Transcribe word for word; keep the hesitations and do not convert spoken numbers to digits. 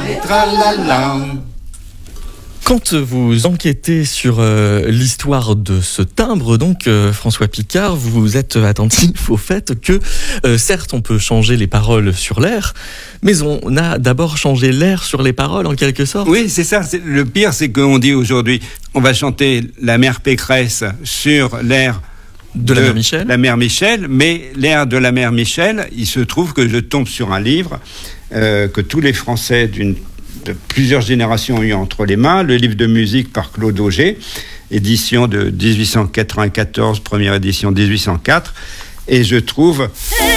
et tralala. Quand vous enquêtez sur euh, l'histoire de ce timbre, donc euh, François Picard, vous êtes attentif au fait que, euh, certes, on peut changer les paroles sur l'air, mais on a d'abord changé l'air sur les paroles en quelque sorte. Oui, c'est ça. C'est, le pire, c'est qu'on dit aujourd'hui, on va chanter la mère Pécresse sur l'air de, de la mère Michel. La mère Michel, mais l'air de la mère Michel, il se trouve que je tombe sur un livre euh, que tous les Français d'une de plusieurs générations ont eu entre les mains, le livre de musique par Claude Auger, édition de dix-huit cent quatre-vingt-quatorze, première édition dix-huit cent quatre, et je trouve